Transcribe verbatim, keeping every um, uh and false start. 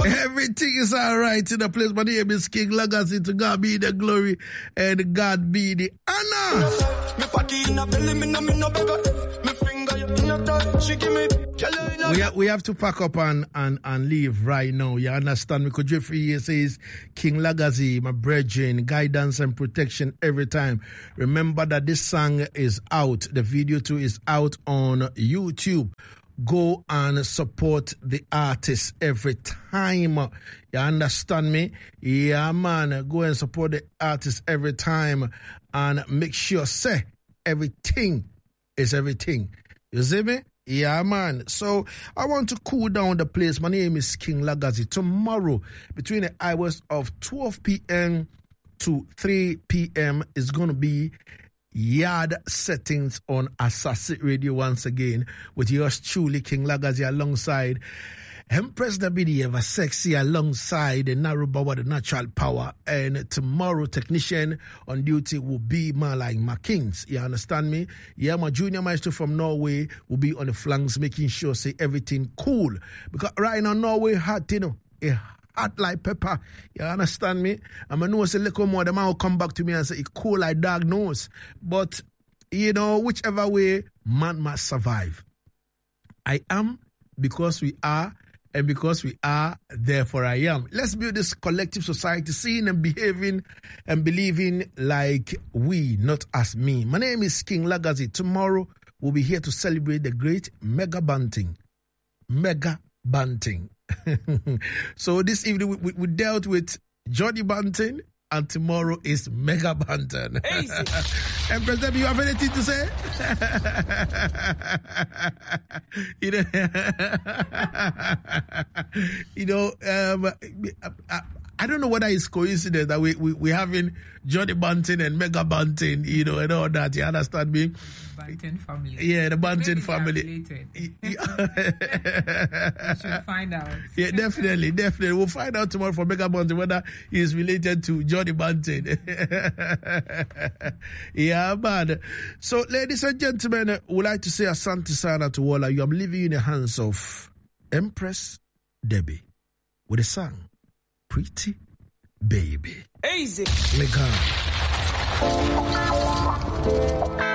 Everything is all right in the place. My name is King Legacy. To God be the glory and God be the honor. We have, we have to pack up and, and, and leave right now. You understand? Because Jeffrey here says, King Legacy, my brethren, guidance and protection every time. Remember that this song is out. The video too is out on YouTube. Go and support the artist every time. You understand me? Yeah, man. Go and support the artist every time. And make sure, say, everything is everything. You see me? Yeah, man. So I want to cool down the place. My name is King Legacy. Tomorrow, between the hours of twelve p.m. to three p.m. is going to be Yard Settings on Assassin Radio once again with yours truly, King Legacy, alongside Empress W D Ever Sexy, alongside the Narubawa, the Natural Power. And tomorrow, technician on duty will be man like McKings. You understand me? Yeah, my junior maestro from Norway will be on the flanks, making sure say everything cool. Because right now, Norway hot, you know, it hot like pepper. You understand me? I'm going to know say a little more, the man will come back to me and say it cool like dog nose. But, you know, whichever way, man must survive. I am because we are. And because we are, therefore I am. Let's build this collective society, seeing and behaving and believing like we, not as me. My name is King Legacy. Tomorrow, we'll be here to celebrate the great Mega Banting. Mega Banting. So this evening, we, we, we dealt with Johnny Banting, and tomorrow is Mega Banting. And President, you have anything to say? you know, you know um, I, I don't know whether it's coincidence that we, we, we're having Johnny Banting and Mega Banting, you know, and all that. You understand me? Banting family. Yeah, the Banting Maybe family. We should find out. Yeah, definitely, definitely. We'll find out tomorrow from Mega Banting whether he's related to Johnny Banting. Yeah, man. So, ladies and gentlemen, we'd like to say asante sana to all of you. I'm leaving you in the hands of Empress Debbie with a song, Pretty Baby. Easy. Let go.